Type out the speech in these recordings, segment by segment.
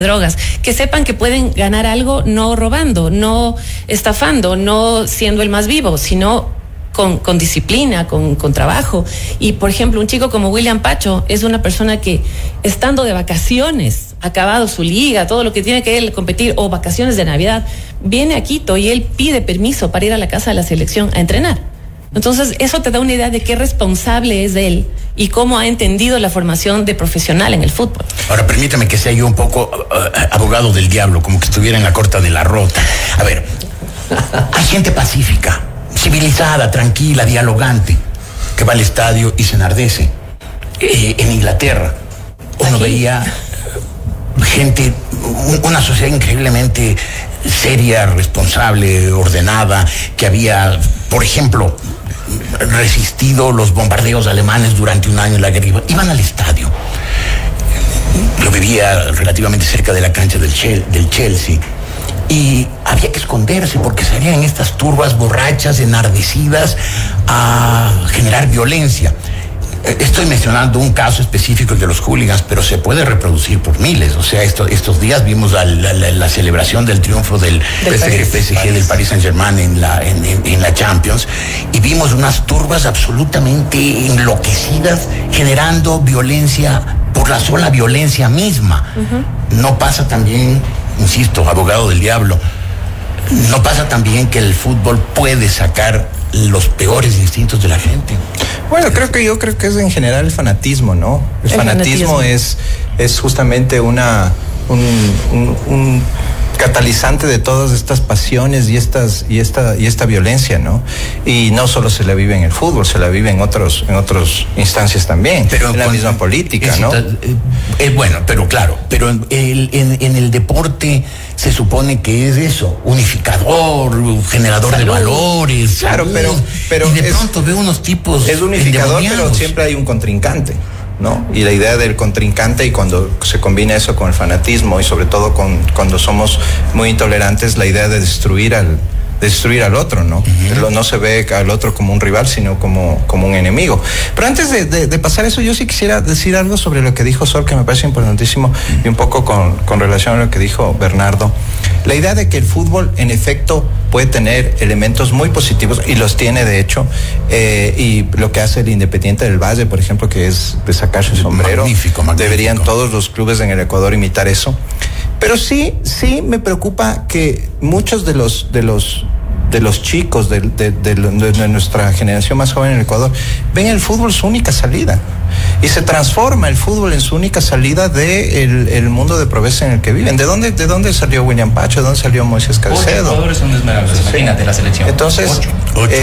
drogas, que sepan que pueden ganar algo no robando, no estafando, no siendo el más vivo, sino con disciplina, con trabajo. Y por ejemplo, un chico como William Pacho es una persona que, estando de vacaciones, acabado su liga, todo lo que tiene que él competir, o vacaciones de Navidad, viene a Quito y él pide permiso para ir a la casa de la selección a entrenar. Entonces, eso te da una idea de qué responsable es de él y cómo ha entendido la formación de profesional en el fútbol. Ahora, permítame que sea yo un poco abogado del diablo, como que estuviera en la corta de la rota. A ver, hay gente pacífica, civilizada, tranquila, dialogante, que va al estadio y se enardece. En Inglaterra, uno veía gente, una sociedad increíblemente seria, responsable, ordenada, que había, por ejemplo, resistido los bombardeos alemanes durante un año en la guerra. Iban al estadio. Yo vivía relativamente cerca de la cancha del Chelsea. Y había que esconderse porque salían estas turbas borrachas, enardecidas, a generar violencia. Estoy mencionando un caso específico, el de los hooligans, pero se puede reproducir por miles. O sea, estos días vimos la celebración del triunfo del PSG del Paris Saint-Germain en la Champions, y vimos unas turbas absolutamente enloquecidas generando violencia por la sola violencia misma. No pasa también, insisto, abogado del diablo, no pasa también que el fútbol puede sacar los peores instintos de la gente. Bueno, yo creo que es en general el fanatismo, ¿no? El fanatismo es justamente un catalizante de todas estas pasiones y esta violencia, ¿no? Y no solo se la vive en el fútbol, se la vive en otras instancias también, pero en la misma política, ¿no? Bueno, pero claro, pero en el deporte se supone que es eso, unificador, generador de valores. Claro, pero y de pronto veo unos tipos es unificador, pero siempre hay un contrincante, ¿no? Y la idea del contrincante, y cuando se combina eso con el fanatismo, y sobre todo cuando somos muy intolerantes, la idea de destruir al otro, ¿no? No se ve al otro como un rival, sino como un enemigo. Pero antes de pasar eso, yo sí quisiera decir algo sobre lo que dijo Sol, que me parece importantísimo, y un poco con relación a lo que dijo Bernardo. La idea de que el fútbol, en efecto, puede tener elementos muy positivos, y los tiene de hecho, y lo que hace el Independiente del Valle, por ejemplo, que es de sacarse el sombrero. Magnífico. Deberían todos los clubes en el Ecuador imitar eso. Pero sí me preocupa que muchos de los chicos de nuestra generación más joven en el Ecuador ven el fútbol su única salida, y se transforma el fútbol en su única salida el mundo de pobreza en el que viven. ¿De dónde salió William Pacho? ¿De dónde salió Moisés Caicedo? 8 jugadores son esmeraldas, sí. Imagínate la selección. Entonces, 8.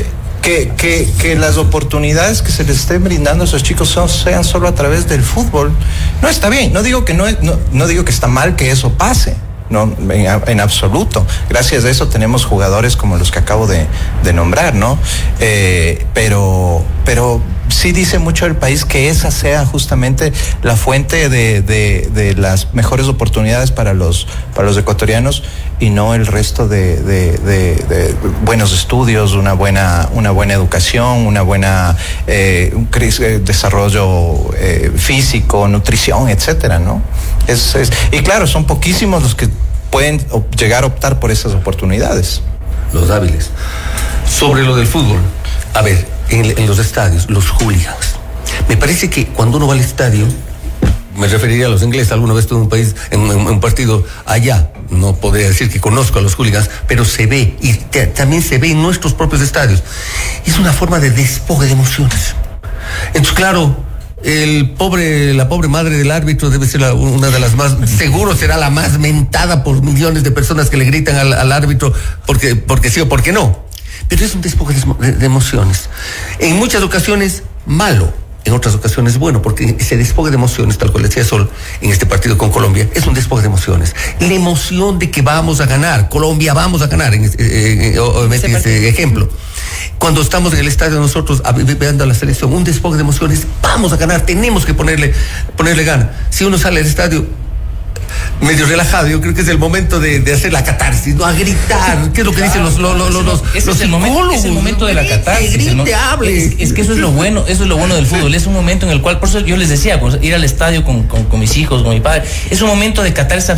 Que las oportunidades que se les estén brindando a esos chicos sean solo a través del fútbol, no está bien. No digo que está mal que eso pase, no, en absoluto. Gracias a eso tenemos jugadores como los que acabo de nombrar, ¿no? Pero sí dice mucho del país que esa sea justamente la fuente de las mejores oportunidades para los ecuatorianos, y no el resto de buenos estudios, una buena educación, una buena desarrollo físico, nutrición, etcétera, ¿no? Y claro, son poquísimos los que pueden llegar a optar por esas oportunidades. Los hábiles. Sobre lo del fútbol, a ver, en los estadios, los hooligans. Me parece que cuando uno va al estadio, me referiría a los ingleses, alguna vez estuve en un país, en un partido allá, no podría decir que conozco a los hooligans, pero se ve, y también se ve en nuestros propios estadios. Es una forma de despojo de emociones. Entonces, claro, la pobre madre del árbitro debe ser una de las más, seguro será la más mentada por millones de personas que le gritan al árbitro porque sí o porque no. Pero es un despojo de emociones. En muchas ocasiones, malo. En otras ocasiones, bueno, porque ese despojo de emociones, tal cual decía Sol, en este partido con Colombia, es un despojo de emociones. La emoción de que vamos a ganar, Colombia vamos a ganar, obviamente en este ejemplo. Cuando estamos en el estadio nosotros, viendo a la selección, un despojo de emociones, vamos a ganar, tenemos que ponerle gana. Si uno sale al estadio, medio relajado, yo creo que es el momento de hacer la catarsis, ¿no? A gritar, ¿qué es lo que dicen los ese es el momento de la catarsis. Grite, hable. Es que eso es lo bueno del fútbol, es un momento en el cual, por eso yo les decía, ir al estadio con mis hijos, con mi padre, es un momento de catarsis